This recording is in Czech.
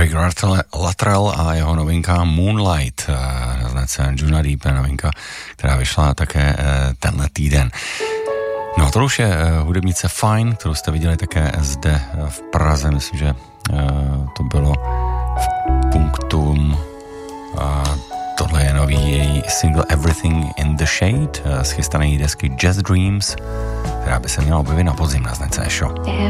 Eric Luttrell a jeho novinka Moonlight, značce Juna Deep, novinka, která vyšla také tenhle týden. No a to už je hudebnice Fine, kterou jste viděli také zde v Praze, myslím, že to bylo v Punktum. Tohle je nový její single Everything in the Shade z chystané desky Jazz Dreams, která by se měla objevit na podzim na značce Show.